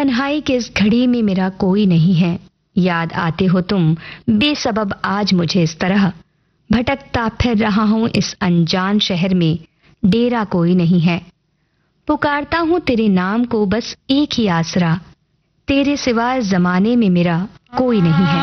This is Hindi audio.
तन्हाई की इस घड़ी में मेरा कोई नहीं है, याद आते हो तुम बेसबब आज मुझे इस तरह। भटकता फिर रहा हूं इस अनजान शहर में, डेरा कोई नहीं है। पुकारता हूं तेरे नाम को बस एक ही आसरा, तेरे सिवा जमाने में मेरा कोई नहीं है।